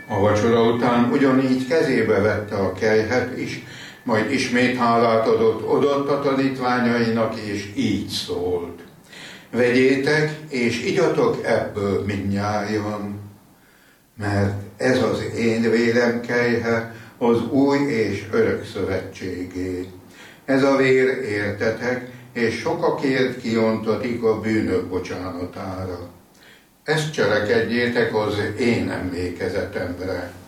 A vacsora után ugyanígy kezébe vette a kelyhet is, majd ismét hálát adott a tanítványainak, és így szólt: vegyétek, és igyatok ebből mindnyájan, mert ez az én vérem kelyhe, az új és örök szövetségé. Ez a vér értetek, és sokakért kiontatik a bűnök bocsánatára. Ezt cselekedjétek az én emlékezetemre.